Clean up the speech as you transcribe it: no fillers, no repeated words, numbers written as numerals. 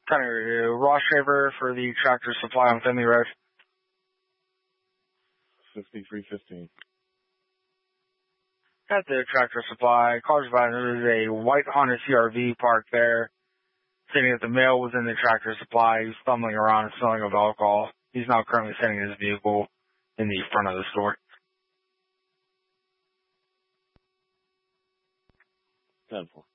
Kind of Ross Shaver for the Tractor Supply on Finley Road. 5315. At the Tractor Supply, cars by there's a white Honda CRV parked there, stating that the male was in the Tractor Supply. He was stumbling around and smelling of alcohol. He's now currently sitting in his vehicle in the front of the store. 10-4.